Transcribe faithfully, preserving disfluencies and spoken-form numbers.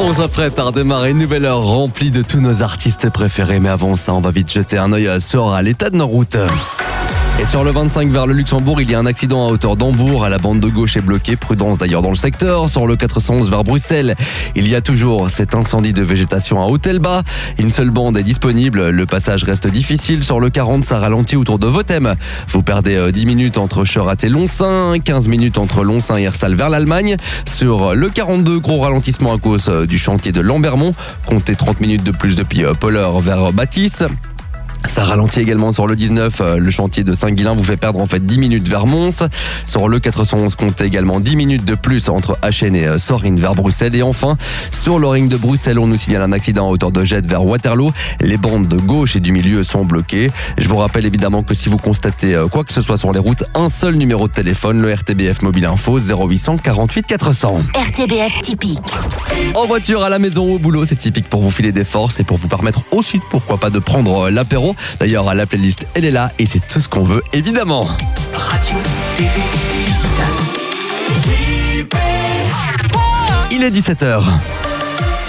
On s'apprête à redémarrer une nouvelle heure remplie de tous nos artistes préférés. Mais avant ça, on va vite jeter un œil sur l'état de nos routes. Et sur le vingt-cinq vers le Luxembourg, il y a un accident à hauteur d'Hambourg. La bande de gauche est bloquée. Prudence d'ailleurs dans le secteur. Sur le quatre cent onze vers Bruxelles, il y a toujours cet incendie de végétation à Hôtel-Bas. Une seule bande est disponible. Le passage reste difficile. Sur le quarante, ça ralentit autour de Votem. Vous perdez dix minutes entre Scheurat et Lonsin, quinze minutes entre Lonsin et Herstal vers l'Allemagne. Sur le quarante-deux, gros ralentissement à cause du chantier de Lambermont. Comptez trente minutes de plus depuis Polleur vers Bâtisse. Ça ralentit également sur le dix-neuf, le chantier de Saint-Guilain vous fait perdre en fait dix minutes vers Mons. Sur le quatre cent onze, comptez également dix minutes de plus entre Achen et Sorine vers Bruxelles. Et enfin, sur le ring de Bruxelles, on nous signale un accident à hauteur de Jette vers Waterloo. Les bandes de gauche et du milieu sont bloquées. Je vous rappelle évidemment que si vous constatez quoi que ce soit sur les routes, un seul numéro de téléphone, le R T B F Mobile Info, zéro huit cent quarante-huit quatre cents. R T B F typique. En voiture, à la maison ou au boulot, c'est typique pour vous filer des forces et pour vous permettre aussi, pourquoi pas, de prendre l'apéro. D'ailleurs, la playlist, elle est là et c'est tout ce qu'on veut, évidemment. Radio, T V, digital. Il est dix-sept heures.